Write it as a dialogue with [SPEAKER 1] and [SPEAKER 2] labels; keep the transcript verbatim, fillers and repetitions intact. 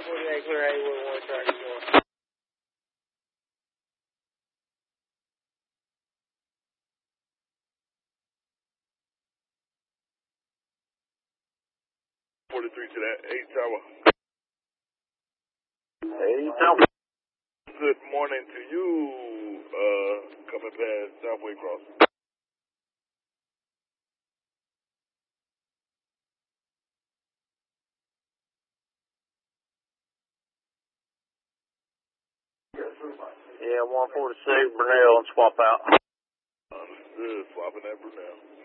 [SPEAKER 1] forty-eight, clear eight one one, target going.
[SPEAKER 2] forty-three to that eight tower.
[SPEAKER 1] eight tower.
[SPEAKER 2] Good morning to you, uh, coming past Southway Cross.
[SPEAKER 1] Yeah, one forty-six, Brunel, and swap out.
[SPEAKER 2] Understood, swapping that Brunel.